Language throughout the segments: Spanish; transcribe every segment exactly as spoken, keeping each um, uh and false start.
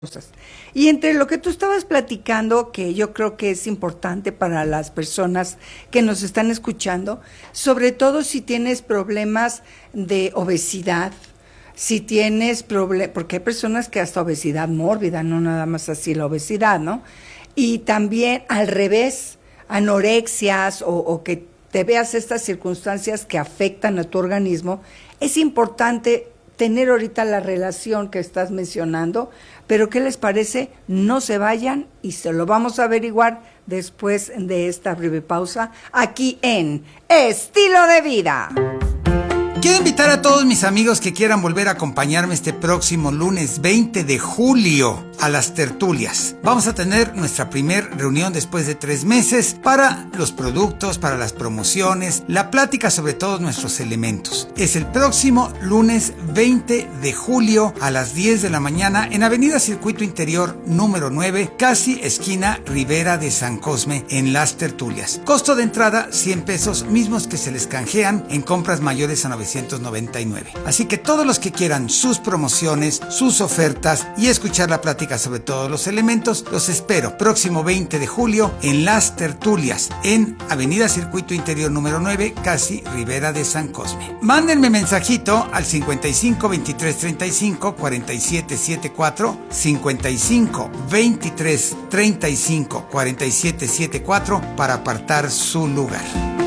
cosas. Y entre lo que tú estabas platicando, que yo creo que es importante para las personas que nos están escuchando, sobre todo si tienes problemas de obesidad, si tienes problemas, porque hay personas que hasta obesidad mórbida, no nada más así la obesidad, ¿no? Y también al revés, anorexias o, o que te veas estas circunstancias que afectan a tu organismo, es importante tener ahorita la relación que estás mencionando, pero ¿qué les parece? No se vayan y se lo vamos a averiguar después de esta breve pausa aquí en Estilo de Vida. Quiero invitar a todos mis amigos que quieran volver a acompañarme este próximo lunes veinte de julio a las tertulias. Vamos a tener nuestra primer reunión después de tres meses para los productos, para las promociones, la plática sobre todos nuestros elementos. Es el próximo lunes veinte de julio a las diez de la mañana en Avenida Circuito Interior número nueve, casi esquina Rivera de San Cosme, en las tertulias. Costo de entrada cien pesos, mismos que se les canjean en compras mayores a novecientos noventa y nueve. Así que todos los que quieran sus promociones, sus ofertas y escuchar la plática sobre todos los elementos, los espero próximo veinte de julio en las tertulias en Avenida Circuito Interior número nueve, casi Rivera de San Cosme. Mándenme mensajito al cincuenta y cinco veintitrés treinta y cinco cuarenta y siete setenta y cuatro, cincuenta y cinco veintitrés treinta y cinco cuarenta y siete setenta y cuatro para apartar su lugar.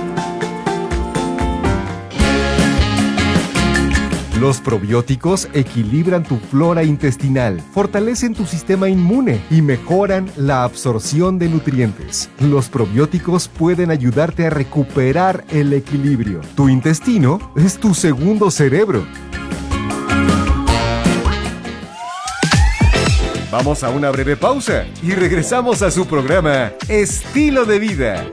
Los probióticos equilibran tu flora intestinal, fortalecen tu sistema inmune y mejoran la absorción de nutrientes. Los probióticos pueden ayudarte a recuperar el equilibrio. Tu intestino es tu segundo cerebro. Vamos a una breve pausa y regresamos a su programa Estilo de Vida.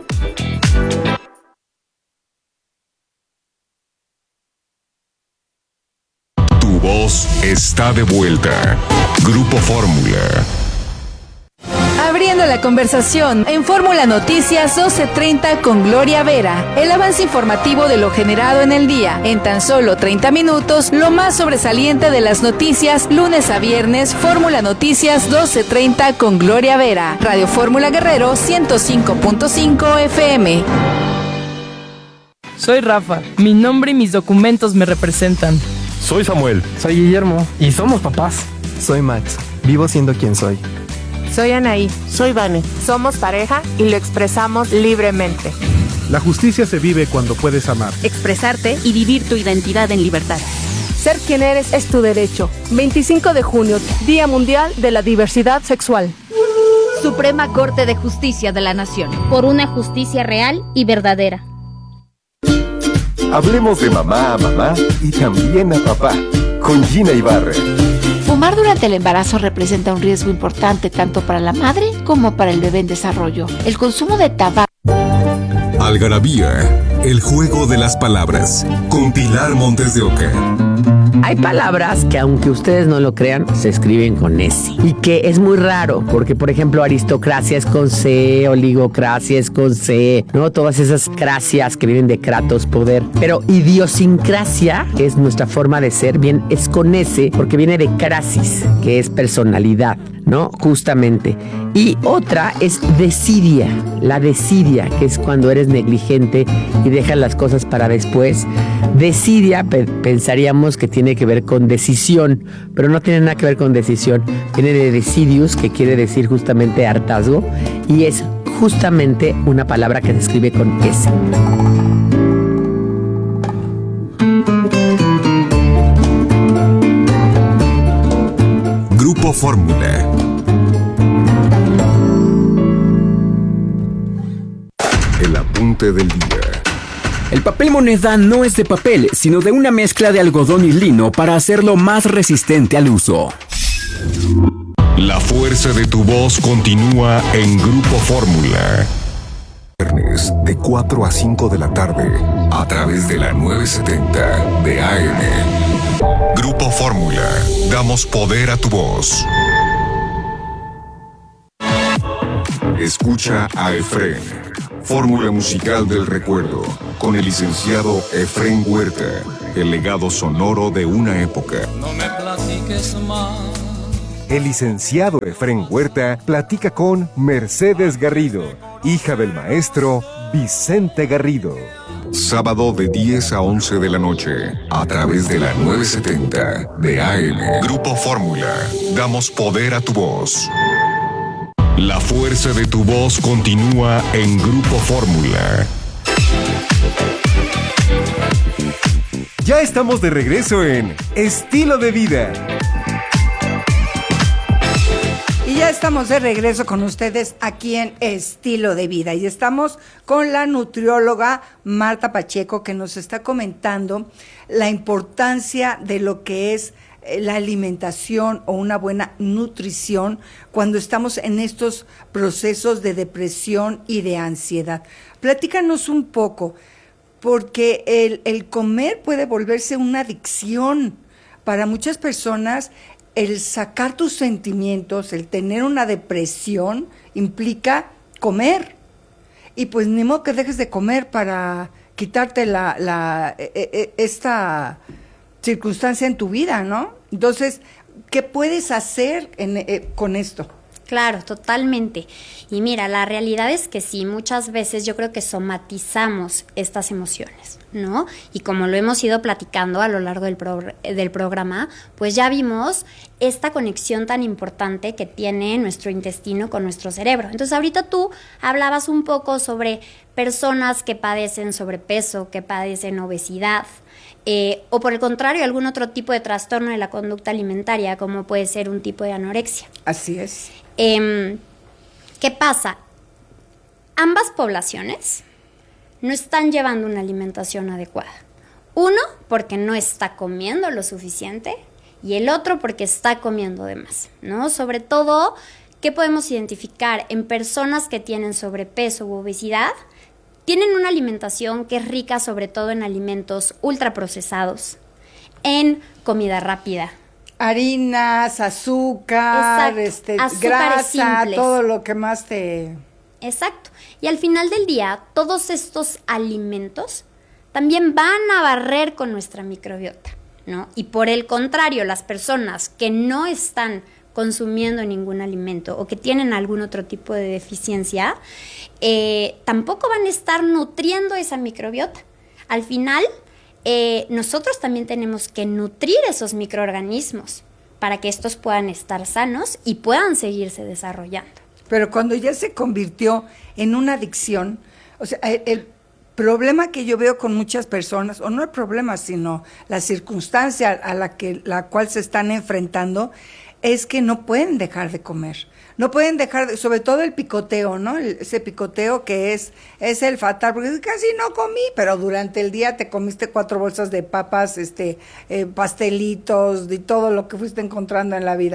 Voz está de vuelta. Grupo Fórmula. Abriendo la conversación en Fórmula Noticias doce treinta con Gloria Vera. El avance informativo de lo generado en el día. En tan solo treinta minutos, lo más sobresaliente de las noticias, lunes a viernes, Fórmula Noticias doce treinta con Gloria Vera. Radio Fórmula Guerrero ciento cinco punto cinco F M. Soy Rafa. Mi nombre y mis documentos me representan. Soy Samuel. Soy Guillermo. Y somos papás. Soy Max. Vivo siendo quien soy. Soy Anaí. Soy Vane. Somos pareja y lo expresamos libremente. La justicia se vive cuando puedes amar, expresarte y vivir tu identidad en libertad. Ser quien eres es tu derecho. veinticinco de junio, Día Mundial de la Diversidad Sexual. Suprema Corte de Justicia de la Nación. Por una justicia real y verdadera. Hablemos de mamá a mamá y también a papá, con Gina Ibarra. Fumar durante el embarazo representa un riesgo importante tanto para la madre como para el bebé en desarrollo. El consumo de tabaco. Algarabía, el juego de las palabras, con Pilar Montes de Oca. Hay palabras que, aunque ustedes no lo crean, se escriben con S. Y que es muy raro, porque, por ejemplo, aristocracia es con C, oligocracia es con C, ¿no? Todas esas cracias que vienen de kratos, poder. Pero idiosincrasia, que es nuestra forma de ser, bien, es con S, porque viene de crasis, que es personalidad, ¿no? Justamente. Y otra es desidia, la desidia, que es cuando eres negligente y dejas las cosas para después. Desidia, pe- pensaríamos que tiene que ver con decisión, pero no tiene nada que ver con decisión. Viene de decidius, que quiere decir justamente hartazgo, y es justamente una palabra que se escribe con S. Grupo Fórmula. El apunte del día. El papel moneda no es de papel, sino de una mezcla de algodón y lino para hacerlo más resistente al uso. La fuerza de tu voz continúa en Grupo Fórmula. Viernes de cuatro a cinco de la tarde a través de la novecientos setenta de A M. Grupo Fórmula. Damos poder a tu voz. Escucha a Efren. Fórmula musical del recuerdo, con el licenciado Efren Huerta, el legado sonoro de una época. No me platiques más El licenciado Efrén Huerta platica con Mercedes Garrido, hija del maestro Vicente Garrido. Sábado de diez a once de la noche, a través de la nueve setenta de A M. Grupo Fórmula. Damos poder a tu voz. La fuerza de tu voz continúa en Grupo Fórmula. Ya estamos de regreso en Estilo de Vida. Y ya estamos de regreso con ustedes aquí en Estilo de Vida. Y estamos con la nutrióloga Marta Pacheco, que nos está comentando la importancia de lo que es la alimentación o una buena nutrición cuando estamos en estos procesos de depresión y de ansiedad. Platícanos un poco, porque el, el comer puede volverse una adicción. Para muchas personas, el sacar tus sentimientos, el tener una depresión, implica comer. Y pues ni modo que dejes de comer para quitarte la, la esta circunstancia en tu vida, ¿no? Entonces, ¿qué puedes hacer en, eh, con esto? Claro, totalmente. Y mira, la realidad es que sí, muchas veces yo creo que somatizamos estas emociones, ¿no? Y como lo hemos ido platicando a lo largo del, progr- del programa, pues ya vimos esta conexión tan importante que tiene nuestro intestino con nuestro cerebro. Entonces, ahorita tú hablabas un poco sobre personas que padecen sobrepeso, que padecen obesidad, eh, o por el contrario, algún otro tipo de trastorno de la conducta alimentaria, como puede ser un tipo de anorexia. Así es. Eh, ¿Qué pasa? Ambas poblaciones no están llevando una alimentación adecuada. Uno, porque no está comiendo lo suficiente, y el otro porque está comiendo de más, ¿no? Sobre todo, ¿qué podemos identificar? En personas que tienen sobrepeso u obesidad, tienen una alimentación que es rica sobre todo en alimentos ultraprocesados, en comida rápida. Harinas, azúcar, este, grasa, simples. Todo lo que más te... Exacto. Y al final del día, todos estos alimentos también van a barrer con nuestra microbiota, ¿no? Y por el contrario, las personas que no están consumiendo ningún alimento o que tienen algún otro tipo de deficiencia, eh, tampoco van a estar nutriendo esa microbiota. Al final, eh, nosotros también tenemos que nutrir esos microorganismos para que estos puedan estar sanos y puedan seguirse desarrollando. Pero cuando ya se convirtió en una adicción, o sea, el, el problema que yo veo con muchas personas, o no el problema, sino la circunstancia a la que la cual se están enfrentando, es que no pueden dejar de comer. No pueden dejar, de, sobre todo el picoteo, ¿no? El, ese picoteo que es, es el fatal, porque casi no comí, pero durante el día te comiste cuatro bolsas de papas, este, eh, pastelitos, y todo lo que fuiste encontrando en la vida.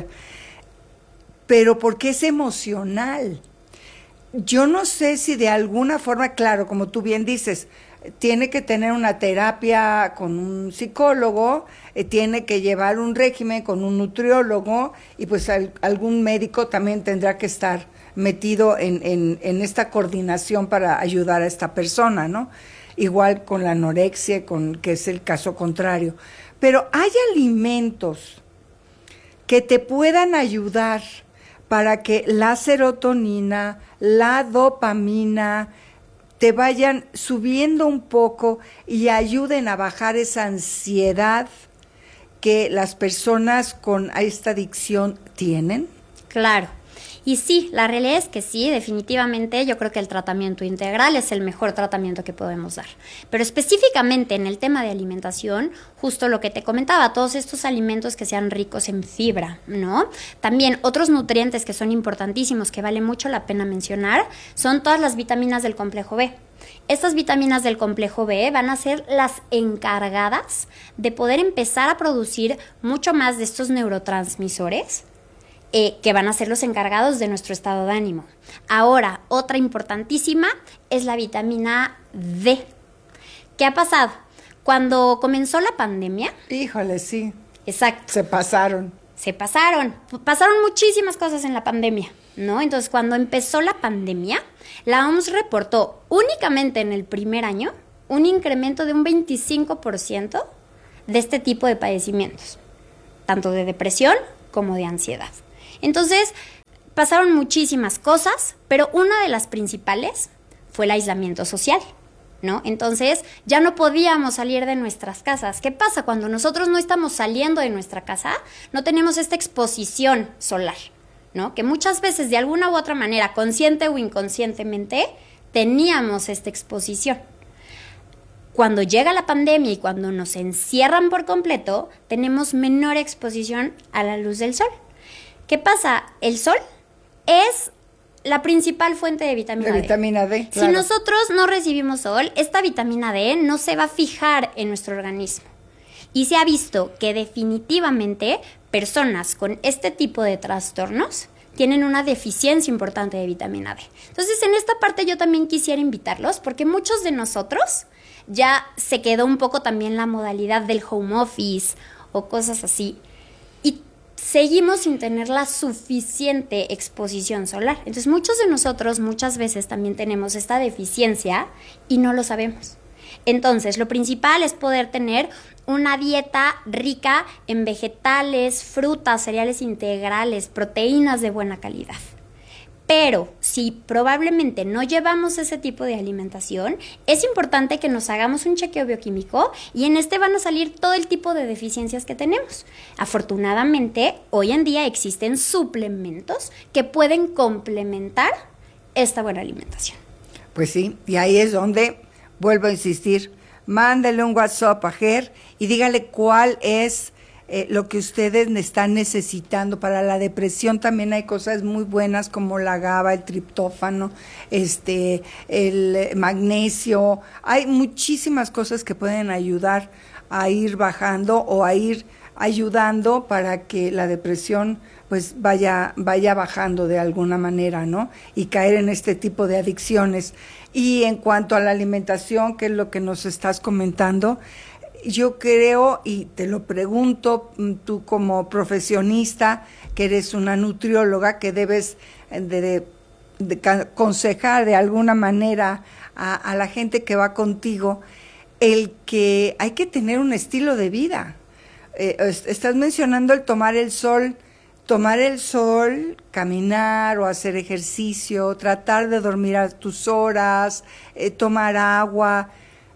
Pero porque es emocional. Yo no sé si de alguna forma, claro, como tú bien dices, tiene que tener una terapia con un psicólogo, eh, tiene que llevar un régimen con un nutriólogo, y pues al, algún médico también tendrá que estar metido en, en, en esta coordinación para ayudar a esta persona, ¿no? Igual con la anorexia, con, que es el caso contrario. Pero hay alimentos que te puedan ayudar para que la serotonina, la dopamina te vayan subiendo un poco y ayuden a bajar esa ansiedad que las personas con esta adicción tienen. Claro. Y sí, la realidad es que sí, definitivamente yo creo que el tratamiento integral es el mejor tratamiento que podemos dar. Pero específicamente en el tema de alimentación, justo lo que te comentaba, todos estos alimentos que sean ricos en fibra, ¿no? También otros nutrientes que son importantísimos, que vale mucho la pena mencionar, son todas las vitaminas del complejo B. Estas vitaminas del complejo B van a ser las encargadas de poder empezar a producir mucho más de estos neurotransmisores, Eh, que van a ser los encargados de nuestro estado de ánimo. Ahora, otra importantísima es la vitamina D. ¿Qué ha pasado? Cuando comenzó la pandemia... Híjole, sí. Exacto. Se pasaron. Se pasaron. Pasaron muchísimas cosas en la pandemia, ¿no? Entonces, cuando empezó la pandemia, la O M S reportó únicamente en el primer año un incremento de un veinticinco por ciento de este tipo de padecimientos, tanto de depresión como de ansiedad. Entonces, pasaron muchísimas cosas, pero una de las principales fue el aislamiento social, ¿no? Entonces, ya no podíamos salir de nuestras casas. ¿Qué pasa? Cuando nosotros no estamos saliendo de nuestra casa, no tenemos esta exposición solar, ¿no? Que muchas veces, de alguna u otra manera, consciente o inconscientemente, teníamos esta exposición. Cuando llega la pandemia y cuando nos encierran por completo, tenemos menor exposición a la luz del sol. ¿Qué pasa? El sol es la principal fuente de vitamina de D. vitamina D, Si claro. nosotros no recibimos sol, esta vitamina D no se va a fijar en nuestro organismo. Y se ha visto que definitivamente personas con este tipo de trastornos tienen una deficiencia importante de vitamina D. Entonces, en esta parte yo también quisiera invitarlos, porque muchos de nosotros ya se quedó un poco también la modalidad del home office o cosas así, y seguimos sin tener la suficiente exposición solar. Entonces, muchos de nosotros muchas veces también tenemos esta deficiencia y no lo sabemos. Entonces, lo principal es poder tener una dieta rica en vegetales, frutas, cereales integrales, proteínas de buena calidad. Pero si probablemente no llevamos ese tipo de alimentación, es importante que nos hagamos un chequeo bioquímico y en este van a salir todo el tipo de deficiencias que tenemos. Afortunadamente, hoy en día existen suplementos que pueden complementar esta buena alimentación. Pues sí, y ahí es donde, vuelvo a insistir, mándale un WhatsApp a Ger y dígale cuál es eh, lo que ustedes están necesitando. Para la depresión también hay cosas muy buenas como la GABA, el triptófano, este, el magnesio. Hay muchísimas cosas que pueden ayudar a ir bajando o a ir ayudando para que la depresión pues vaya vaya bajando de alguna manera, ¿no? Y caer en este tipo de adicciones. Y en cuanto a la alimentación, que es lo que nos estás comentando, yo creo, y te lo pregunto, tú como profesionista, que eres una nutrióloga, que debes de, de, de aconsejar de alguna manera a, a la gente que va contigo, el que hay que tener un estilo de vida. Eh, estás mencionando el tomar el sol, tomar el sol, caminar o hacer ejercicio, tratar de dormir a tus horas, eh, tomar agua,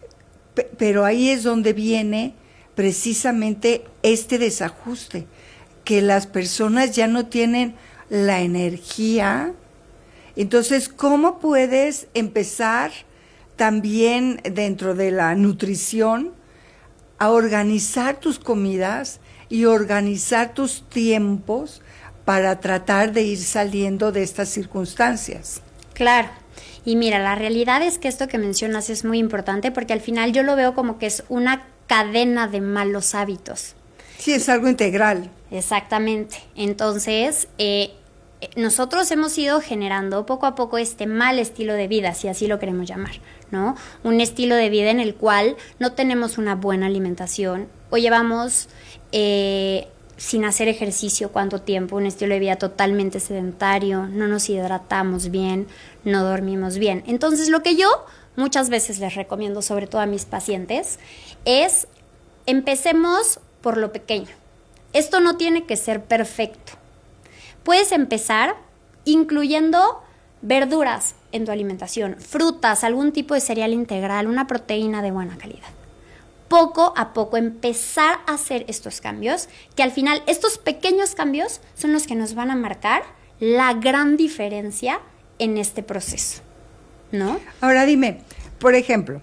P- pero ahí es donde viene precisamente este desajuste, que las personas ya no tienen la energía. Entonces, ¿cómo puedes empezar también dentro de la nutrición a organizar tus comidas y organizar tus tiempos para tratar de ir saliendo de estas circunstancias? Claro. Y mira, la realidad es que esto que mencionas es muy importante porque al final yo lo veo como que es una cadena de malos hábitos. Sí, es algo integral. Exactamente. Entonces, eh, nosotros hemos ido generando poco a poco este mal estilo de vida, si así lo queremos llamar, ¿no? Un estilo de vida en el cual no tenemos una buena alimentación o llevamos eh, sin hacer ejercicio cuánto tiempo, un estilo de vida totalmente sedentario, no nos hidratamos bien, no dormimos bien. Entonces, lo que yo muchas veces les recomiendo, sobre todo a mis pacientes, es empecemos por lo pequeño. Esto no tiene que ser perfecto. Puedes empezar incluyendo verduras en tu alimentación, frutas, algún tipo de cereal integral, una proteína de buena calidad. Poco a poco empezar a hacer estos cambios, que al final estos pequeños cambios son los que nos van a marcar la gran diferencia en este proceso, ¿no? Ahora dime, por ejemplo,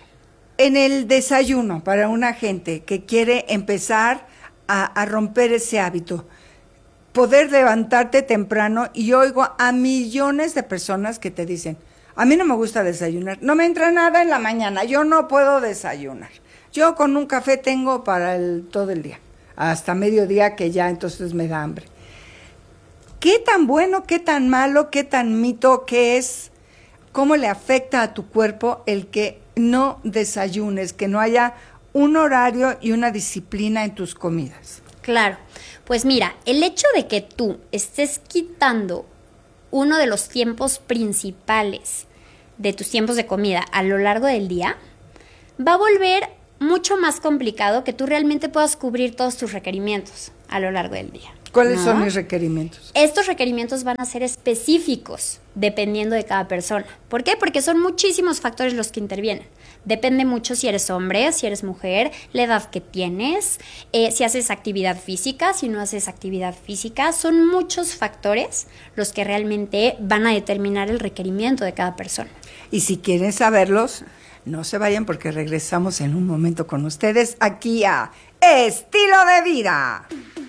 en el desayuno para una gente que quiere empezar a, a romper ese hábito, poder levantarte temprano, y oigo a millones de personas que te dicen, a mí no me gusta desayunar, no me entra nada en la mañana, yo no puedo desayunar. Yo con un café tengo para el, todo el día, hasta mediodía que ya entonces me da hambre. ¿Qué tan bueno, qué tan malo, qué tan mito, qué es, cómo le afecta a tu cuerpo el que no desayunes, que no haya un horario y una disciplina en tus comidas? Claro, pues mira, el hecho de que tú estés quitando uno de los tiempos principales de tus tiempos de comida a lo largo del día, va a volver mucho más complicado que tú realmente puedas cubrir todos tus requerimientos a lo largo del día. ¿Cuáles ¿no? son mis requerimientos? Estos requerimientos van a ser específicos dependiendo de cada persona. ¿Por qué? Porque son muchísimos factores los que intervienen. Depende mucho si eres hombre, si eres mujer, la edad que tienes, eh, si haces actividad física, si no haces actividad física. Son muchos factores los que realmente van a determinar el requerimiento de cada persona. Y si quieren saberlos, no se vayan porque regresamos en un momento con ustedes aquí a Estilo de Vida.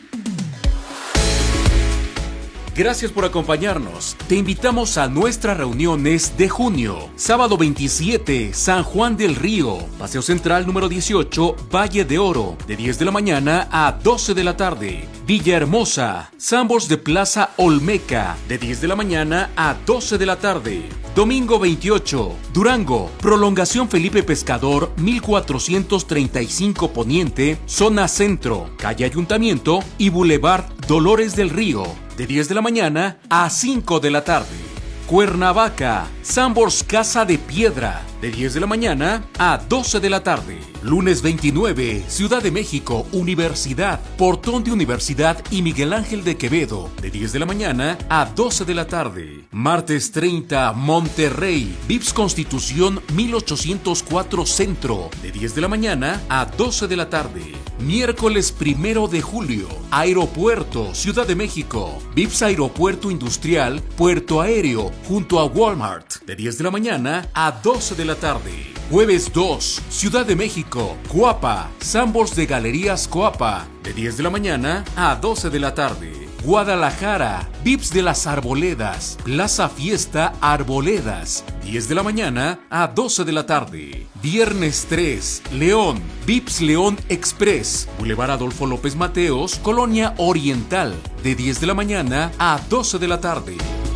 Gracias por acompañarnos. Te invitamos a nuestras reuniones de junio. Sábado veintisiete, San Juan del Río. Paseo Central número dieciocho, Valle de Oro. De diez de la mañana a doce de la tarde. Villahermosa. Sambors de Plaza Olmeca. De diez de la mañana a doce de la tarde. Domingo veintiocho, Durango. Prolongación Felipe Pescador, mil cuatrocientos treinta y cinco Poniente, Zona Centro. Calle Ayuntamiento y Boulevard Dolores del Río. De diez de la mañana a cinco de la tarde. Cuernavaca, Sambors Casa de Piedra, de diez de la mañana a doce de la tarde. Lunes veintinueve, Ciudad de México, Universidad, Portón de Universidad y Miguel Ángel de Quevedo, de diez de la mañana a doce de la tarde. Martes treinta, Monterrey, Vips Constitución mil ochocientos cuatro Centro, de diez de la mañana a doce de la tarde. Miércoles primero de julio, Aeropuerto, Ciudad de México, Vips Aeropuerto Industrial, Puerto Aéreo, junto a Walmart, de diez de la mañana a doce de la tarde. Jueves dos, Ciudad de México, Coapa, Sambors de Galerías Coapa, de diez de la mañana a doce de la tarde. Guadalajara, Vips de las Arboledas, Plaza Fiesta Arboledas, diez de la mañana a doce de la tarde. Viernes tres, León, Vips León Express, Boulevard Adolfo López Mateos, Colonia Oriental, de diez de la mañana a doce de la tarde.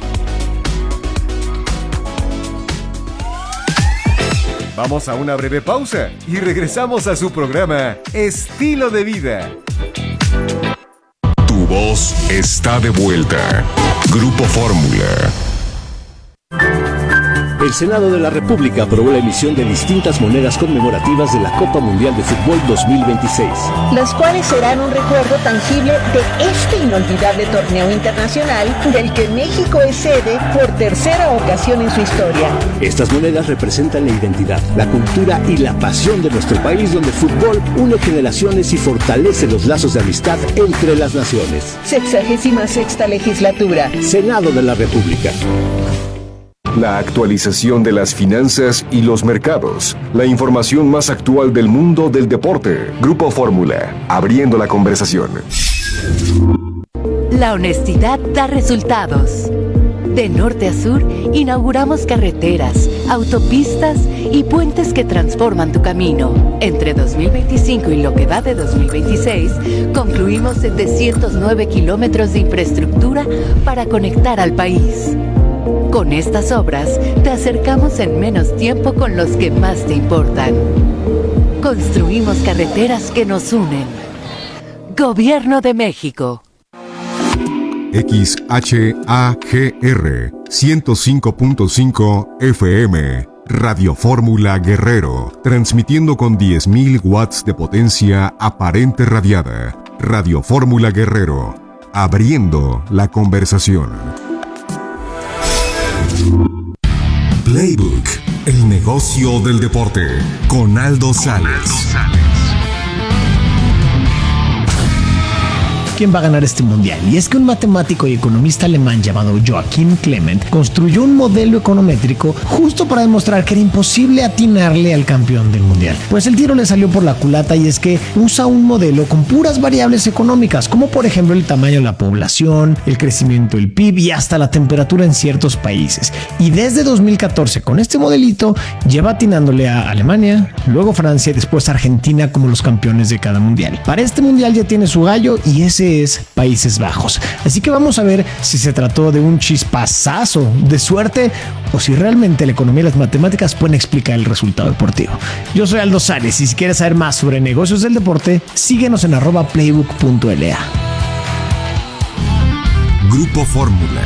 Vamos a una breve pausa y regresamos a su programa Estilo de Vida. Tu voz está de vuelta. Grupo Fórmula. El Senado de la República aprobó la emisión de distintas monedas conmemorativas de la Copa Mundial de Fútbol dos mil veintiséis. Las cuales serán un recuerdo tangible de este inolvidable torneo internacional del que México es sede por tercera ocasión en su historia. Estas monedas representan la identidad, la cultura y la pasión de nuestro país, donde el fútbol une generaciones y fortalece los lazos de amistad entre las naciones. Sexagésima sexta legislatura. Senado de la República. La actualización de las finanzas y los mercados. La información más actual del mundo del deporte. Grupo Fórmula, abriendo la conversación. La honestidad da resultados. De norte a sur, inauguramos carreteras, autopistas y puentes que transforman tu camino. Entre dos mil veinticinco y lo que va de dos mil veintiséis, concluimos setecientos nueve kilómetros de infraestructura para conectar al país. Con estas obras, te acercamos en menos tiempo con los que más te importan. Construimos carreteras que nos unen. Gobierno de México. X H A G R ciento cinco punto cinco F M. Radio Fórmula Guerrero, transmitiendo con diez mil watts de potencia aparente radiada. Radio Fórmula Guerrero, abriendo la conversación. Playbook, el negocio del deporte, con Aldo Sales. quién va a ganar este mundial. Y es que un matemático y economista alemán llamado Joachim Clement construyó un modelo econométrico justo para demostrar que era imposible atinarle al campeón del mundial. Pues el tiro le salió por la culata, y es que usa un modelo con puras variables económicas, como por ejemplo el tamaño de la población, el crecimiento del P I B y hasta la temperatura en ciertos países. Y desde dos mil catorce con este modelito lleva atinándole a Alemania, luego Francia y después Argentina como los campeones de cada mundial. Para este mundial ya tiene su gallo, y ese es Países Bajos. Así que vamos a ver si se trató de un chispazazo de suerte o si realmente la economía y las matemáticas pueden explicar el resultado deportivo. Yo soy Aldo Sales, y si quieres saber más sobre negocios del deporte, síguenos en arroba playbook punto l a. Grupo Fórmula.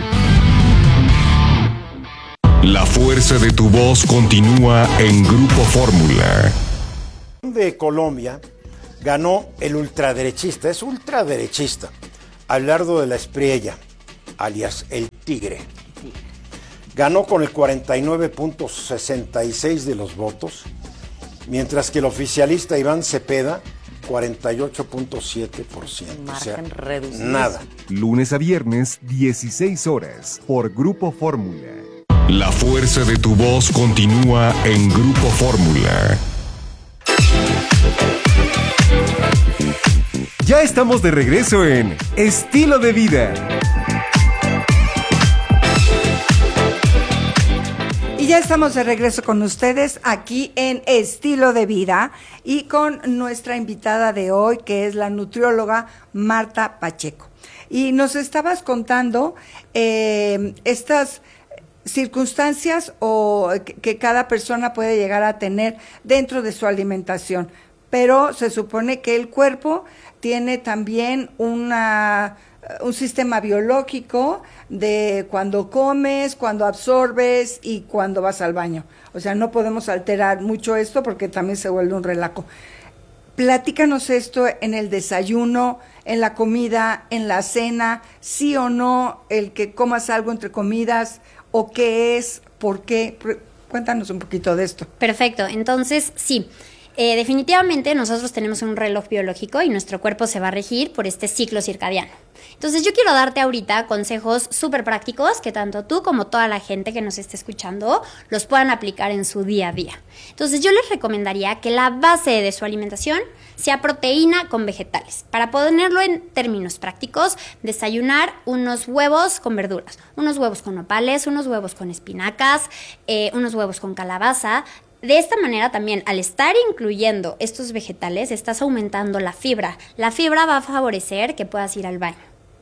La fuerza de tu voz continúa en Grupo Fórmula. De Colombia ganó el ultraderechista, es ultraderechista, Abelardo de la Espriella, alias El Tigre. Ganó con el cuarenta y nueve punto sesenta y seis de los votos, mientras que el oficialista Iván Cepeda, cuarenta y ocho punto siete por ciento. O sea, nada. Lunes a viernes, dieciséis horas, por Grupo Fórmula. La fuerza de tu voz continúa en Grupo Fórmula. Ya estamos de regreso en Estilo de Vida. Y ya estamos de regreso con ustedes aquí en Estilo de Vida y con nuestra invitada de hoy, que es la nutrióloga Marta Pacheco. Y nos estabas contando eh, estas circunstancias o que, que cada persona puede llegar a tener dentro de su alimentación. Pero se supone que el cuerpo tiene también una, un sistema biológico de cuando comes, cuando absorbes y cuando vas al baño. O sea, no podemos alterar mucho esto porque también se vuelve un relajo. Platícanos esto en el desayuno, en la comida, en la cena, sí o no, el que comas algo entre comidas, o qué es, por qué. Cuéntanos un poquito de esto. Perfecto, entonces sí. Eh, definitivamente nosotros tenemos un reloj biológico y nuestro cuerpo se va a regir por este ciclo circadiano. Entonces yo quiero darte ahorita consejos súper prácticos que tanto tú como toda la gente que nos esté escuchando los puedan aplicar en su día a día. Entonces yo les recomendaría que la base de su alimentación sea proteína con vegetales. Para ponerlo en términos prácticos, desayunar unos huevos con verduras, unos huevos con nopales, unos huevos con espinacas, eh, unos huevos con calabaza. De esta manera también, al estar incluyendo estos vegetales, estás aumentando la fibra. La fibra va a favorecer que puedas ir al baño.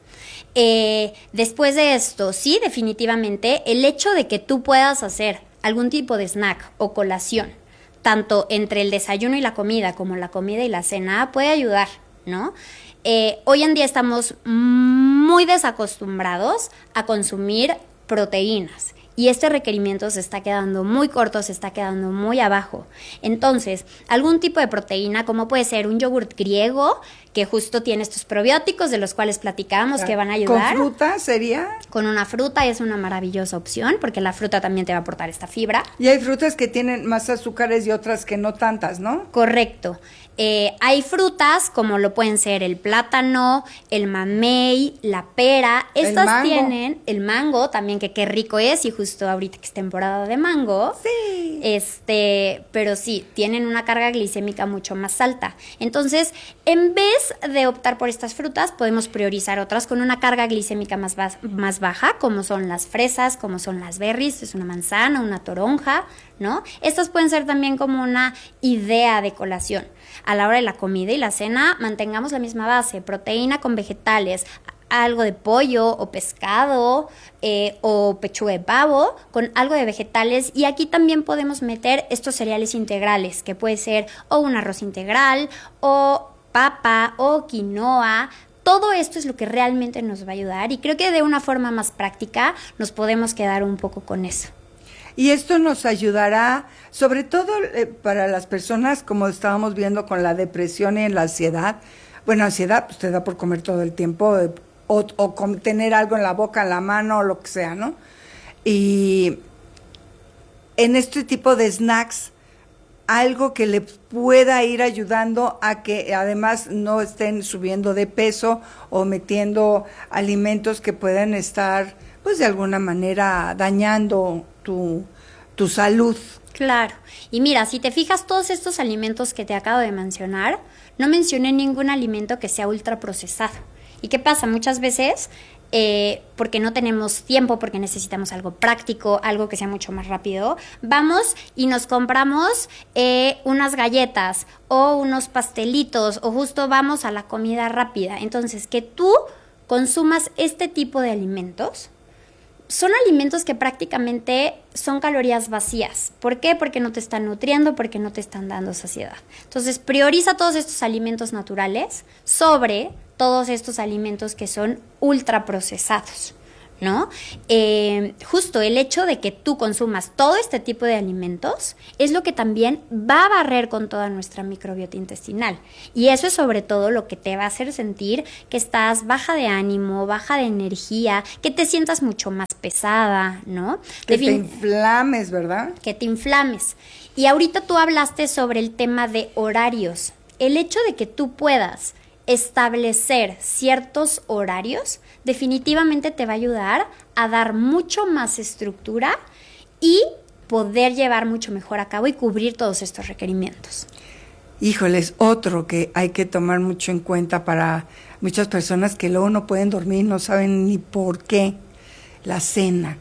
Eh, después de esto, sí, definitivamente, el hecho de que tú puedas hacer algún tipo de snack o colación, tanto entre el desayuno y la comida como la comida y la cena, puede ayudar, ¿no? Eh, hoy en día estamos muy desacostumbrados a consumir proteínas. Y este requerimiento se está quedando muy corto, se está quedando muy abajo. Entonces, algún tipo de proteína, como puede ser un yogurt griego, que justo tiene estos probióticos de los cuales platicábamos, que van a ayudar. ¿Con fruta sería? Con una fruta es una maravillosa opción, porque la fruta también te va a aportar esta fibra. Y hay frutas que tienen más azúcares y otras que no tantas, ¿no? Correcto. Eh, hay frutas como lo pueden ser el plátano, el mamey, la pera. Estas el mango. tienen el mango también, que qué rico es, y justo ahorita que es temporada de mango. Sí. Este, pero sí, tienen una carga glicémica mucho más alta. Entonces, en vez de optar por estas frutas, podemos priorizar otras con una carga glicémica más, ba- más baja, como son las fresas, como son las berries, es una manzana, una toronja, ¿no? Estas pueden ser también como una idea de colación. A la hora de la comida y la cena, mantengamos la misma base, proteína con vegetales, algo de pollo o pescado eh, o pechuga de pavo con algo de vegetales, y aquí también podemos meter estos cereales integrales, que puede ser o un arroz integral o papa o quinoa. Todo esto es lo que realmente nos va a ayudar, y creo que de una forma más práctica nos podemos quedar un poco con eso. Y esto nos ayudará, sobre todo eh, para las personas, como estábamos viendo con la depresión y la ansiedad. Bueno, ansiedad, pues te da por comer todo el tiempo, eh, o, o com- tener algo en la boca, en la mano, o lo que sea, ¿no? Y en este tipo de snacks, algo que le pueda ir ayudando a que además no estén subiendo de peso o metiendo alimentos que puedan estar, pues de alguna manera, dañando tu, tu salud. Claro. Y mira, si te fijas, todos estos alimentos que te acabo de mencionar, no mencioné ningún alimento que sea ultraprocesado. ¿Y qué pasa? Muchas veces, eh, porque no tenemos tiempo, porque necesitamos algo práctico, algo que sea mucho más rápido, vamos y nos compramos eh, unas galletas o unos pastelitos, o justo vamos a la comida rápida. Entonces, que tú consumas este tipo de alimentos, son alimentos que prácticamente son calorías vacías. ¿Por qué? Porque no te están nutriendo, porque no te están dando saciedad. Entonces, prioriza todos estos alimentos naturales sobre todos estos alimentos que son ultraprocesados, ¿no? Eh, justo el hecho de que tú consumas todo este tipo de alimentos es lo que también va a barrer con toda nuestra microbiota intestinal. Y eso es sobre todo lo que te va a hacer sentir que estás baja de ánimo, baja de energía, que te sientas mucho más pesada, ¿no? Que de te fin- inflames, ¿verdad? Que te inflames. Y ahorita tú hablaste sobre el tema de horarios. El hecho de que tú puedas establecer ciertos horarios definitivamente te va a ayudar a dar mucho más estructura y poder llevar mucho mejor a cabo y cubrir todos estos requerimientos. Híjoles, otro que hay que tomar mucho en cuenta para muchas personas que luego no pueden dormir, no saben ni por qué, la cena.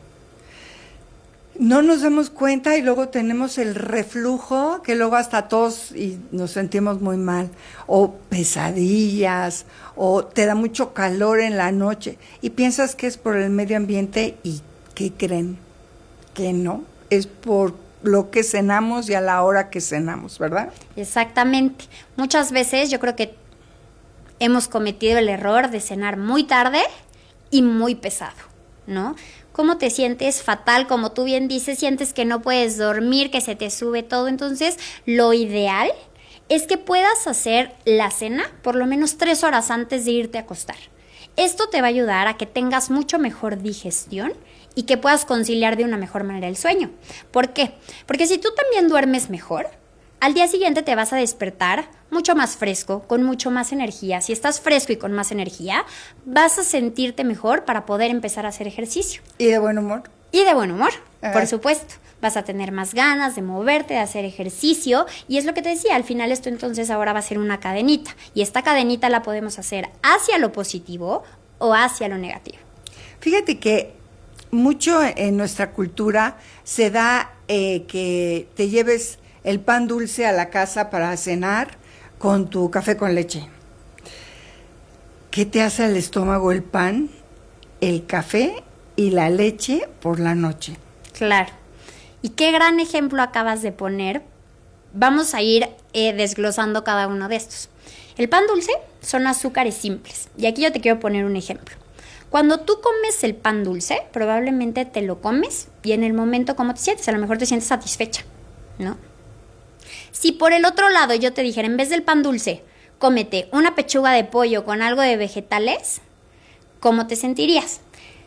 No nos damos cuenta y luego tenemos el reflujo, que luego hasta tos y nos sentimos muy mal, o pesadillas, o te da mucho calor en la noche y piensas que es por el medio ambiente y ¿qué creen? Que no, es por lo que cenamos y a la hora que cenamos, ¿verdad? Exactamente. Muchas veces yo creo que hemos cometido el error de cenar muy tarde y muy pesado, ¿no? ¿Cómo te sientes? Fatal, como tú bien dices, sientes que no puedes dormir, que se te sube todo. Entonces, lo ideal es que puedas hacer la cena por lo menos tres horas antes de irte a acostar. Esto te va a ayudar a que tengas mucho mejor digestión y que puedas conciliar de una mejor manera el sueño. ¿Por qué? Porque si tú también duermes mejor, al día siguiente te vas a despertar mucho más fresco, con mucho más energía. Si estás fresco y con más energía, vas a sentirte mejor para poder empezar a hacer ejercicio. ¿Y de buen humor? Y de buen humor, Ajá. por supuesto. Vas a tener más ganas de moverte, de hacer ejercicio. Y es lo que te decía, al final esto entonces ahora va a ser una cadenita. Y esta cadenita la podemos hacer hacia lo positivo o hacia lo negativo. Fíjate que mucho en nuestra cultura se da eh, que te lleves el pan dulce a la casa para cenar con tu café con leche. ¿Qué te hace al estómago el pan, el café y la leche por la noche? Claro. Y qué gran ejemplo acabas de poner. Vamos a ir eh, desglosando cada uno de estos. El pan dulce son azúcares simples. Y aquí yo te quiero poner un ejemplo. Cuando tú comes el pan dulce, probablemente te lo comes y en el momento, ¿cómo te sientes? A lo mejor te sientes satisfecha, ¿no? Si por el otro lado yo te dijera, en vez del pan dulce, cómete una pechuga de pollo con algo de vegetales, ¿cómo te sentirías?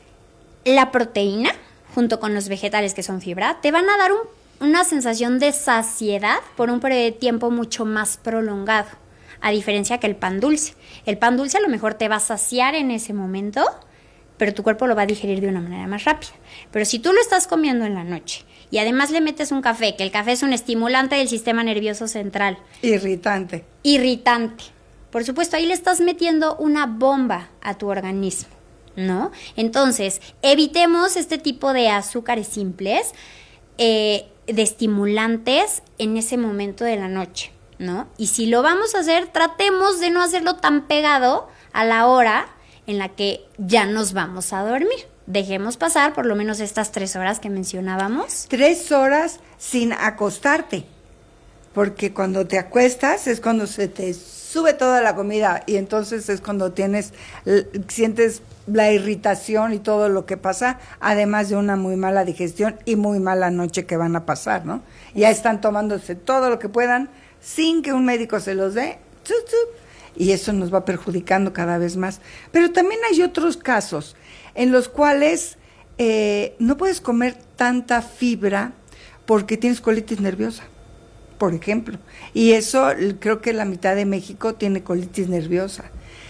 La proteína, junto con los vegetales que son fibra, te van a dar un, una sensación de saciedad por un periodo de tiempo mucho más prolongado, a diferencia que el pan dulce. El pan dulce a lo mejor te va a saciar en ese momento, pero tu cuerpo lo va a digerir de una manera más rápida. Pero si tú lo estás comiendo en la noche y además le metes un café, que el café es un estimulante del sistema nervioso central. Irritante. Irritante. Por supuesto, ahí le estás metiendo una bomba a tu organismo, ¿no? Entonces, evitemos este tipo de azúcares simples, eh, de estimulantes en ese momento de la noche, ¿no? Y si lo vamos a hacer, tratemos de no hacerlo tan pegado a la hora en la que ya nos vamos a dormir. Dejemos pasar por lo menos estas tres horas que mencionábamos. Tres horas sin acostarte, porque cuando te acuestas es cuando se te sube toda la comida y entonces es cuando tienes, sientes la irritación y todo lo que pasa, además de una muy mala digestión y muy mala noche que van a pasar, ¿no? Ya están tomándose todo lo que puedan sin que un médico se los dé, ¡tup, tup! Y eso nos va perjudicando cada vez más. Pero también hay otros casos en los cuales eh, no puedes comer tanta fibra porque tienes colitis nerviosa, por ejemplo. Y eso creo que la mitad de México tiene colitis nerviosa.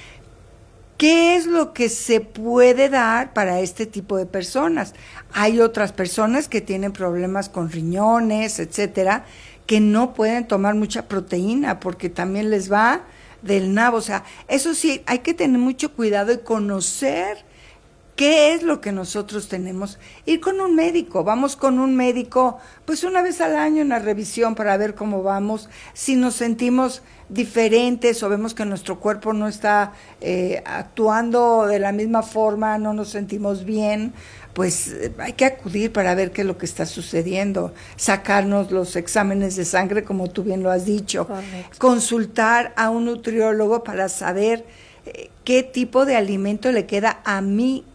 ¿Qué es lo que se puede dar para este tipo de personas? Hay otras personas que tienen problemas con riñones, etcétera, que no pueden tomar mucha proteína porque también les va del nabo. O sea, eso sí, hay que tener mucho cuidado y conocer qué es lo que nosotros tenemos. Ir con un médico, vamos con un médico pues una vez al año, una revisión para ver cómo vamos, si nos sentimos diferentes o vemos que nuestro cuerpo no está eh, actuando de la misma forma, no nos sentimos bien, pues eh, hay que acudir para ver qué es lo que está sucediendo, sacarnos los exámenes de sangre como tú bien lo has dicho. Correcto. Consultar a un nutriólogo para saber eh, qué tipo de alimento le queda a mi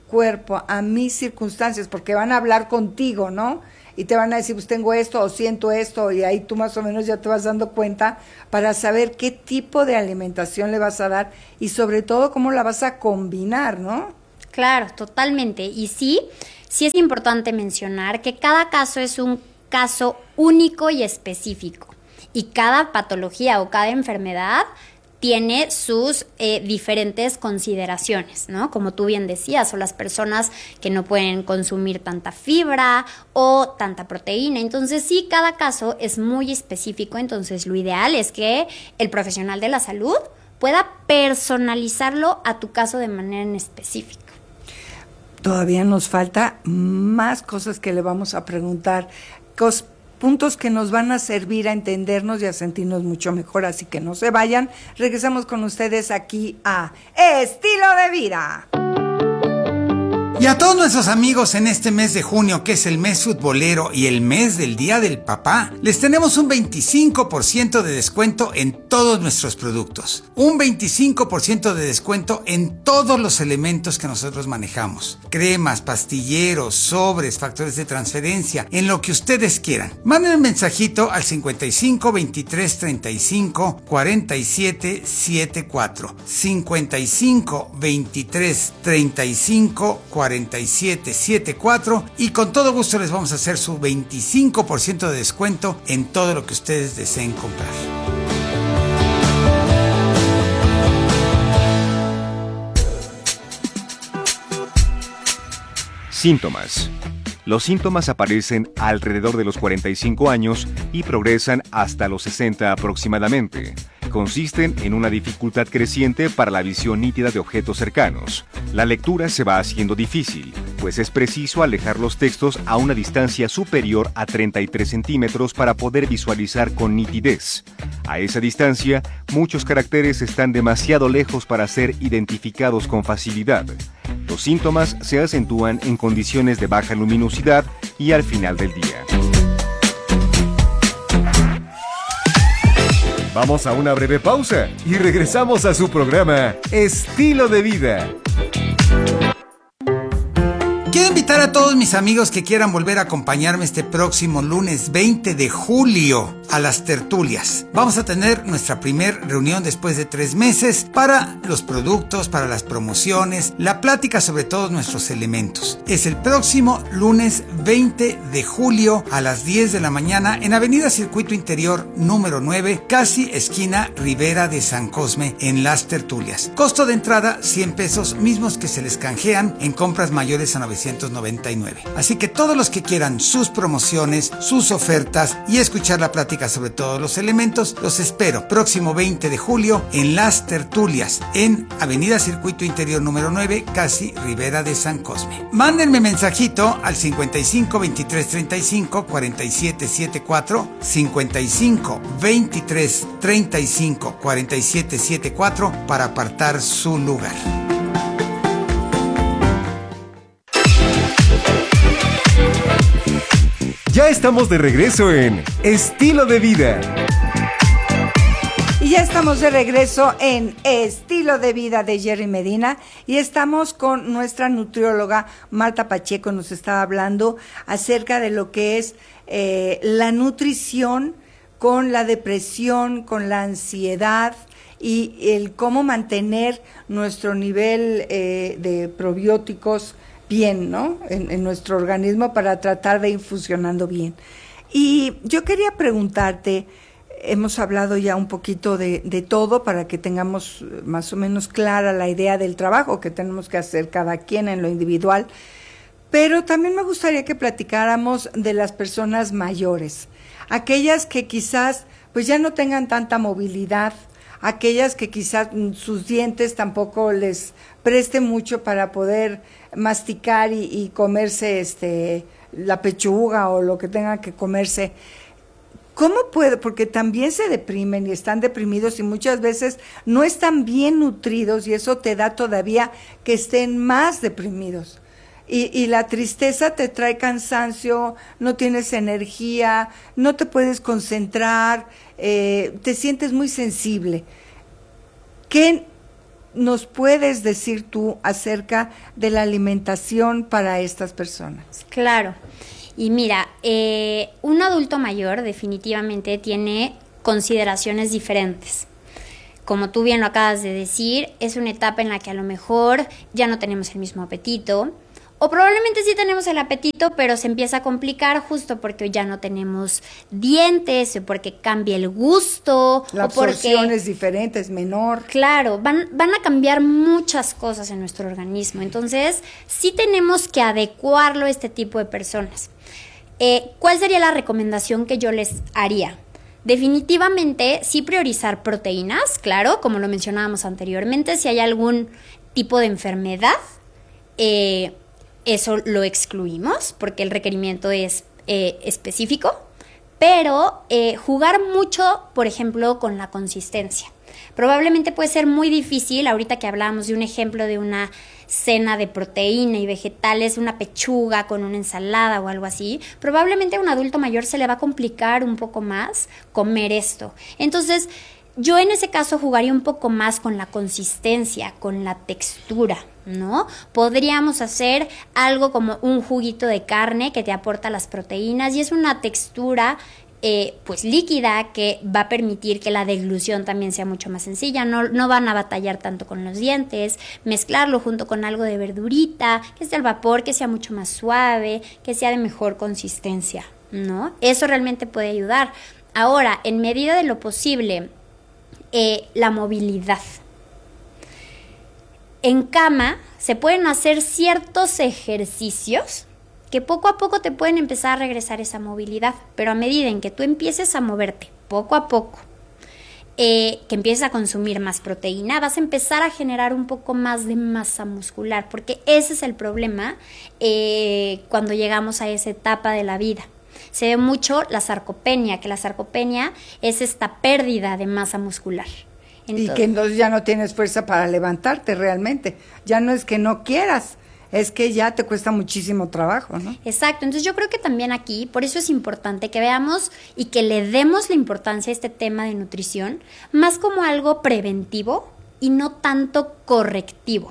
cuerpo, a mis circunstancias, porque van a hablar contigo, ¿no? Y te van a decir, pues tengo esto o siento esto, y ahí tú más o menos ya te vas dando cuenta para saber qué tipo de alimentación le vas a dar y sobre todo cómo la vas a combinar, ¿no? Claro, totalmente. Y sí, sí es importante mencionar que cada caso es un caso único y específico. Y cada patología o cada enfermedad tiene sus eh, diferentes consideraciones, ¿no? Como tú bien decías, o las personas que no pueden consumir tanta fibra o tanta proteína. Entonces, sí, cada caso es muy específico. Entonces, lo ideal es que el profesional de la salud pueda personalizarlo a tu caso de manera en específica. Todavía nos falta más cosas que le vamos a preguntar, cos puntos que nos van a servir a entendernos y a sentirnos mucho mejor, así que no se vayan. Regresamos con ustedes aquí a Estilo de Vida. Y a todos nuestros amigos en este mes de junio, que es el mes futbolero y el mes del Día del Papá, les tenemos un veinticinco por ciento de descuento en todos nuestros productos. Un veinticinco por ciento de descuento en todos los elementos que nosotros manejamos. Cremas, pastilleros, sobres, factores de transferencia, en lo que ustedes quieran. Manden un mensajito al cincuenta y cinco, veintitrés, treinta y cinco, cuarenta y siete, setenta y cuatro. cincuenta y cinco, veintitrés, treinta y cinco, cuarenta y siete, setenta y cuatro, y con todo gusto les vamos a hacer su veinticinco por ciento de descuento en todo lo que ustedes deseen comprar. Síntomas. Los síntomas aparecen alrededor de los cuarenta y cinco años y progresan hasta los sesenta aproximadamente. Consisten en una dificultad creciente para la visión nítida de objetos cercanos. La lectura se va haciendo difícil, pues es preciso alejar los textos a una distancia superior a treinta y tres centímetros para poder visualizar con nitidez. A esa distancia, muchos caracteres están demasiado lejos para ser identificados con facilidad. Los síntomas se acentúan en condiciones de baja luminosidad y al final del día. Vamos a una breve pausa y regresamos a su programa Estilo de Vida. Quiero invitar a todos mis amigos que quieran volver a acompañarme este próximo lunes veinte de julio a las tertulias. Vamos a tener nuestra primer reunión después de tres meses para los productos, para las promociones, la plática sobre todos nuestros elementos. Es el próximo lunes veinte de julio a las diez de la mañana en Avenida Circuito Interior número nueve, casi esquina Ribera de San Cosme, en las tertulias. Costo de entrada cien pesos, mismos que se les canjean en compras mayores a novecientos noventa y nueve. Así que todos los que quieran sus promociones, sus ofertas y escuchar la plática sobre todos los elementos, los espero próximo veinte de julio en las tertulias en Avenida Circuito Interior número nueve, casi Ribera de San Cosme. Mándenme mensajito al cincuenta y cinco, veintitrés, treinta y cinco, cuarenta y siete, setenta y cuatro, cincuenta y cinco, veintitrés, treinta y cinco, cuarenta y siete, setenta y cuatro para apartar su lugar. Ya estamos de regreso en Estilo de Vida. Y ya estamos de regreso en Estilo de Vida de Jerry Medina y estamos con nuestra nutrióloga Marta Pacheco. Nos estaba hablando acerca de lo que es eh, la nutrición con la depresión, con la ansiedad y el cómo mantener nuestro nivel eh, de probióticos bien, ¿no? En, en nuestro organismo para tratar de ir funcionando bien. Y yo quería preguntarte, hemos hablado ya un poquito de, de todo para que tengamos más o menos clara la idea del trabajo que tenemos que hacer cada quien en lo individual, pero también me gustaría que platicáramos de las personas mayores, aquellas que quizás pues ya no tengan tanta movilidad, aquellas que quizás sus dientes tampoco les preste mucho para poder masticar y, y comerse este la pechuga o lo que tengan que comerse. ¿Cómo puede? Porque también se deprimen y están deprimidos y muchas veces no están bien nutridos y eso te da todavía que estén más deprimidos. Y, y la tristeza te trae cansancio, no tienes energía, no te puedes concentrar, eh, te sientes muy sensible. ¿Qué nos puedes decir tú acerca de la alimentación para estas personas? Claro. Y mira, eh, un adulto mayor definitivamente tiene consideraciones diferentes. Como tú bien lo acabas de decir, es una etapa en la que a lo mejor ya no tenemos el mismo apetito, o probablemente sí tenemos el apetito, pero se empieza a complicar justo porque ya no tenemos dientes, o porque cambia el gusto. La o porque, absorción es diferente, es menor. Claro, van, van a cambiar muchas cosas en nuestro organismo. Entonces, sí tenemos que adecuarlo a este tipo de personas. Eh, ¿Cuál sería la recomendación que yo les haría? Definitivamente, sí priorizar proteínas, claro, como lo mencionábamos anteriormente. Si hay algún tipo de enfermedad, eh, eso lo excluimos porque el requerimiento es eh, específico, pero eh, jugar mucho, por ejemplo, con la consistencia. Probablemente puede ser muy difícil, ahorita que hablábamos de un ejemplo de una cena de proteína y vegetales, una pechuga con una ensalada o algo así, probablemente a un adulto mayor se le va a complicar un poco más comer esto. Entonces, yo en ese caso jugaría un poco más con la consistencia, con la textura, ¿no? Podríamos hacer algo como un juguito de carne que te aporta las proteínas y es una textura eh, pues líquida que va a permitir que la deglución también sea mucho más sencilla, no, no van a batallar tanto con los dientes, mezclarlo junto con algo de verdurita, que sea al vapor, que sea mucho más suave, que sea de mejor consistencia, ¿no? Eso realmente puede ayudar. Ahora, en medida de lo posible, Eh, la movilidad. En cama se pueden hacer ciertos ejercicios que poco a poco te pueden empezar a regresar esa movilidad, pero a medida en que tú empieces a moverte poco a poco, eh, que empieces a consumir más proteína, vas a empezar a generar un poco más de masa muscular, porque ese es el problema eh, cuando llegamos a esa etapa de la vida. Se ve mucho la sarcopenia, que la sarcopenia es esta pérdida de masa muscular. Entonces, y que entonces ya no tienes fuerza para levantarte realmente. Ya no es que no quieras, es que ya te cuesta muchísimo trabajo, ¿no? Exacto, entonces yo creo que también aquí, por eso es importante que veamos y que le demos la importancia a este tema de nutrición, más como algo preventivo y no tanto correctivo,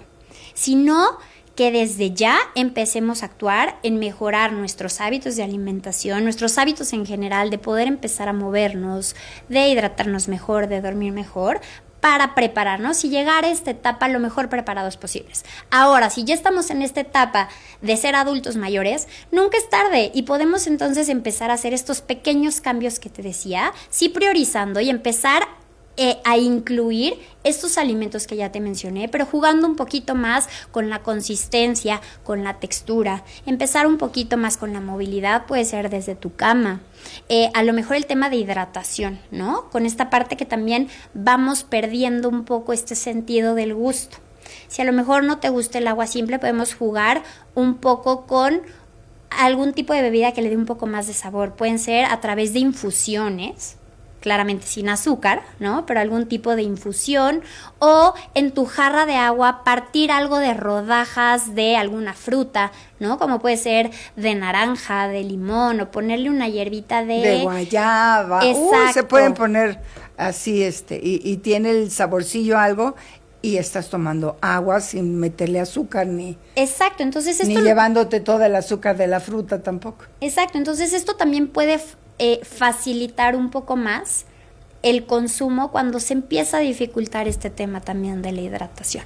sino que desde ya empecemos a actuar en mejorar nuestros hábitos de alimentación, nuestros hábitos en general, de poder empezar a movernos, de hidratarnos mejor, de dormir mejor, para prepararnos y llegar a esta etapa lo mejor preparados posibles. Ahora, si ya estamos en esta etapa de ser adultos mayores, nunca es tarde y podemos entonces empezar a hacer estos pequeños cambios que te decía, sí priorizando y empezar Eh, a incluir estos alimentos que ya te mencioné, pero jugando un poquito más con la consistencia, con la textura, empezar un poquito más con la movilidad, puede ser desde tu cama, eh, a lo mejor el tema de hidratación, ¿no? Con esta parte que también vamos perdiendo un poco este sentido del gusto. Si a lo mejor no te gusta el agua simple, podemos jugar un poco con algún tipo de bebida que le dé un poco más de sabor, pueden ser a través de infusiones, claramente sin azúcar, ¿no? Pero algún tipo de infusión, o en tu jarra de agua partir algo de rodajas de alguna fruta, ¿no? Como puede ser de naranja, de limón, o ponerle una hierbita de... De guayaba. Exacto. Uh, se pueden poner así, este, y, y tiene el saborcillo algo, y estás tomando agua sin meterle azúcar, ni... Exacto, entonces esto... Ni llevándote todo el azúcar de la fruta tampoco. Exacto, entonces esto también puede... Eh, facilitar un poco más el consumo cuando se empieza a dificultar este tema también de la hidratación.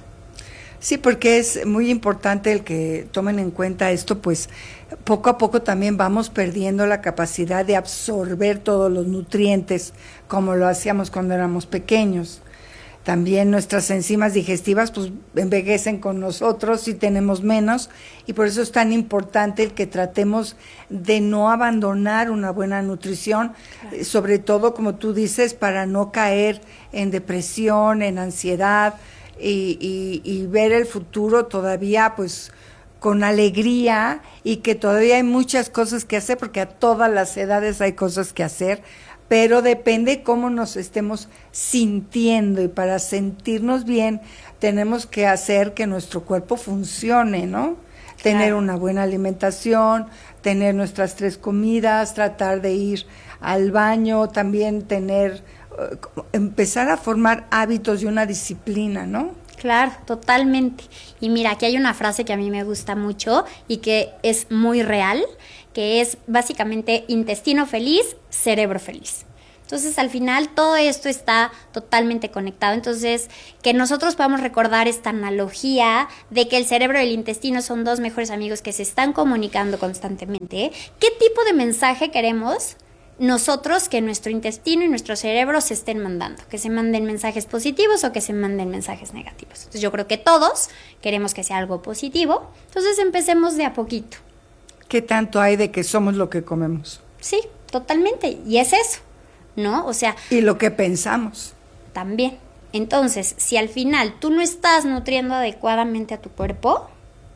Sí, porque es muy importante el que tomen en cuenta esto, pues poco a poco también vamos perdiendo la capacidad de absorber todos los nutrientes como lo hacíamos cuando éramos pequeños. También nuestras enzimas digestivas pues envejecen con nosotros y tenemos menos, y por eso es tan importante el que tratemos de no abandonar una buena nutrición, claro. Sobre todo, como tú dices, para no caer en depresión, en ansiedad y, y, y ver el futuro todavía pues con alegría, y que todavía hay muchas cosas que hacer, porque a todas las edades hay cosas que hacer, pero depende cómo nos estemos sintiendo, y para sentirnos bien tenemos que hacer que nuestro cuerpo funcione, ¿no? Claro. Tener una buena alimentación, tener nuestras tres comidas, tratar de ir al baño, también tener, uh, empezar a formar hábitos y una disciplina, ¿no? Claro, totalmente. Y mira, aquí hay una frase que a mí me gusta mucho y que es muy real, que es básicamente intestino feliz, cerebro feliz. Entonces, al final, todo esto está totalmente conectado. Entonces, que nosotros podamos recordar esta analogía de que el cerebro y el intestino son dos mejores amigos que se están comunicando constantemente. ¿Qué tipo de mensaje queremos nosotros que nuestro intestino y nuestro cerebro se estén mandando? Que se manden mensajes positivos o que se manden mensajes negativos. Entonces, yo creo que todos queremos que sea algo positivo. Entonces, empecemos de a poquito. ¿Qué tanto hay de que somos lo que comemos? Sí, totalmente. Y es eso, ¿no? O sea... Y lo que pensamos. También. Entonces, si al final tú no estás nutriendo adecuadamente a tu cuerpo,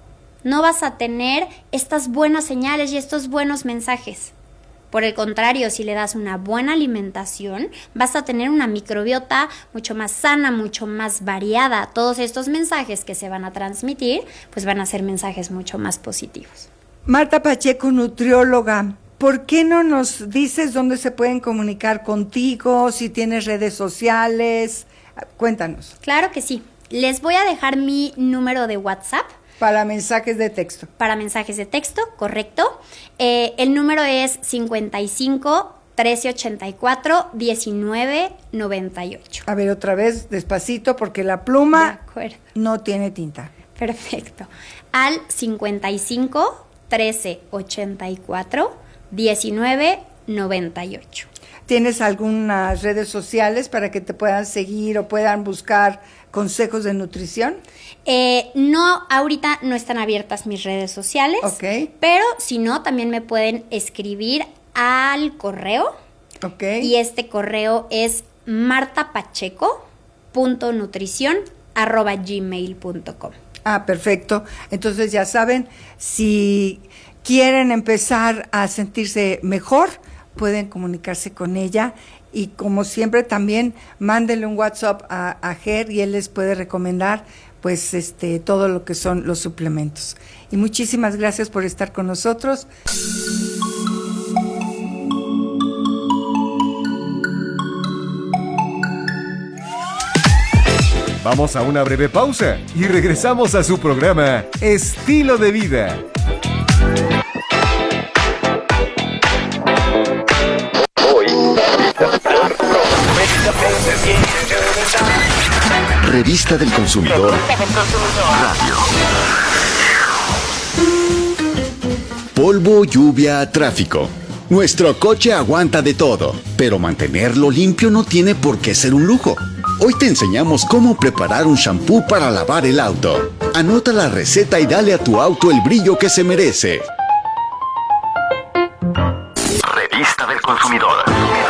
no vas a tener estas buenas señales y estos buenos mensajes. Por el contrario, si le das una buena alimentación, vas a tener una microbiota mucho más sana, mucho más variada. Todos estos mensajes que se van a transmitir, pues van a ser mensajes mucho más positivos. Marta Pacheco, nutrióloga, ¿por qué no nos dices dónde se pueden comunicar contigo, si tienes redes sociales? Cuéntanos. Claro que sí. Les voy a dejar mi número de WhatsApp. Para mensajes de texto. Para mensajes de texto, correcto. Eh, el número es cincuenta y cinco, trece ochenta y cuatro, diecinueve noventa y ocho. A ver, otra vez, despacito, porque la pluma no tiene tinta. Perfecto. Al cincuenta y cinco, trece ochenta y cuatro, diecinueve noventa y ocho. ¿Tienes algunas redes sociales para que te puedan seguir o puedan buscar consejos de nutrición? Eh, no, ahorita no están abiertas mis redes sociales. Ok. Pero si no, también me pueden escribir al correo. Ok. Y este correo es martapacheco punto nutrición arroba gmail punto com. Ah, perfecto. Entonces ya saben, si quieren empezar a sentirse mejor, pueden comunicarse con ella y como siempre también mándenle un WhatsApp a, a Ger y él les puede recomendar pues este todo lo que son los suplementos. Y muchísimas gracias por estar con nosotros. Vamos a una breve pausa y regresamos a su programa Estilo de Vida. Revista del Consumidor Radio. Polvo, lluvia, tráfico. Nuestro coche aguanta de todo, pero mantenerlo limpio no tiene por qué ser un lujo. Hoy te enseñamos cómo preparar un shampoo para lavar el auto. Anota la receta y dale a tu auto el brillo que se merece. Revista del Consumidor.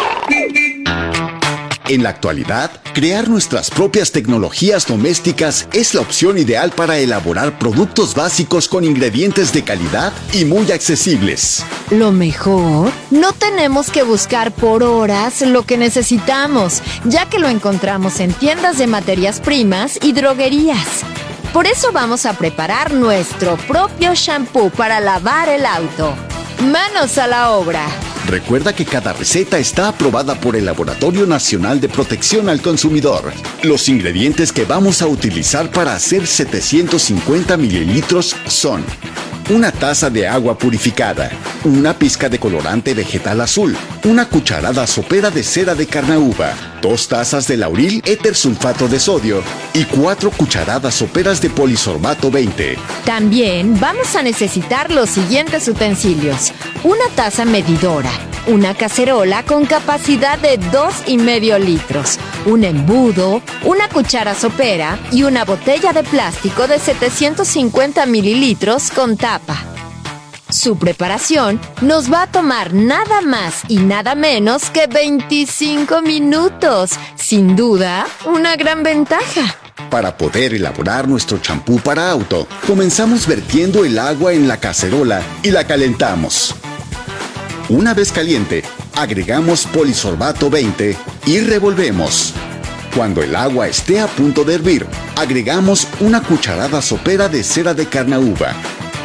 En la actualidad, crear nuestras propias tecnologías domésticas es la opción ideal para elaborar productos básicos con ingredientes de calidad y muy accesibles. Lo mejor, no tenemos que buscar por horas lo que necesitamos, ya que lo encontramos en tiendas de materias primas y droguerías. Por eso vamos a preparar nuestro propio shampoo para lavar el auto. ¡Manos a la obra! Recuerda que cada receta está aprobada por el Laboratorio Nacional de Protección al Consumidor. Los ingredientes que vamos a utilizar para hacer setecientos cincuenta mililitros son: una taza de agua purificada, una pizca de colorante vegetal azul, una cucharada sopera de cera de carnauba, dos tazas de lauril éter sulfato de sodio y cuatro cucharadas soperas de polisorbato veinte. También vamos a necesitar los siguientes utensilios: una taza medidora, una cacerola con capacidad de dos y medio litros, un embudo, una cuchara sopera y una botella de plástico de setecientos cincuenta mililitros con tapa. Su preparación nos va a tomar nada más y nada menos que veinticinco minutos. Sin duda, una gran ventaja. Para poder elaborar nuestro champú para auto, comenzamos vertiendo el agua en la cacerola y la calentamos. Una vez caliente, agregamos polisorbato veinte y revolvemos. Cuando el agua esté a punto de hervir, agregamos una cucharada sopera de cera de carnauba.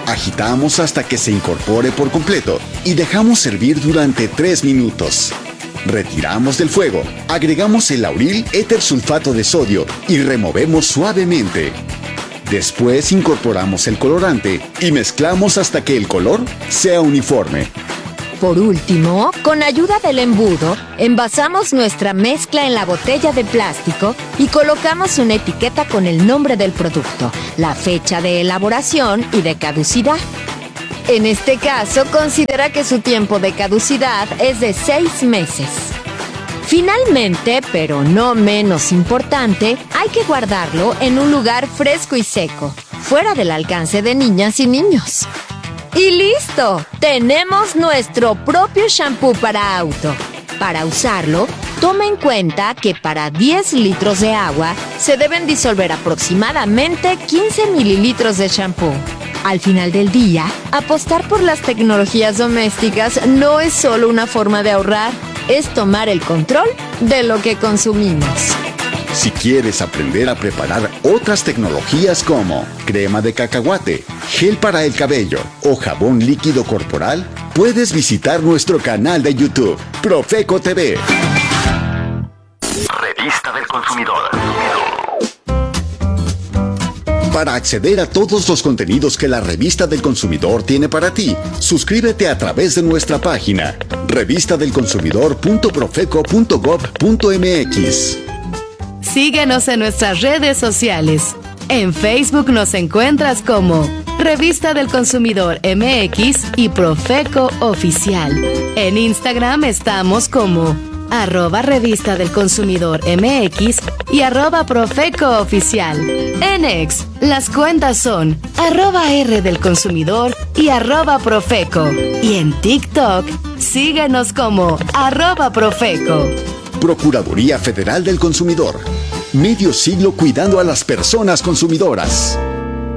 Agitamos hasta que se incorpore por completo y dejamos hervir durante tres minutos. Retiramos del fuego, agregamos el lauril éter sulfato de sodio y removemos suavemente. Después incorporamos el colorante y mezclamos hasta que el color sea uniforme. Por último, con ayuda del embudo, envasamos nuestra mezcla en la botella de plástico y colocamos una etiqueta con el nombre del producto, la fecha de elaboración y de caducidad. En este caso, considera que su tiempo de caducidad es de seis meses. Finalmente, pero no menos importante, hay que guardarlo en un lugar fresco y seco, fuera del alcance de niñas y niños. ¡Y listo! Tenemos nuestro propio shampoo para auto. Para usarlo, toma en cuenta que para diez litros de agua se deben disolver aproximadamente quince mililitros de shampoo. Al final del día, apostar por las tecnologías domésticas no es solo una forma de ahorrar, es tomar el control de lo que consumimos. Si quieres aprender a preparar otras tecnologías como crema de cacahuate, gel para el cabello o jabón líquido corporal, puedes visitar nuestro canal de YouTube, Profeco T V. Revista del Consumidor. Para acceder a todos los contenidos que la Revista del Consumidor tiene para ti, suscríbete a través de nuestra página revista del consumidor punto profeco punto gob punto mx. Síguenos en nuestras redes sociales. En Facebook nos encuentras como Revista del Consumidor M X y Profeco Oficial. En Instagram estamos como arroba Revista del Consumidor M X y arroba Profeco Oficial. En X, las cuentas son arroba R del Consumidor y arroba Profeco. Y en TikTok, síguenos como arroba Profeco. Procuraduría Federal del Consumidor. Medio siglo cuidando a las personas consumidoras.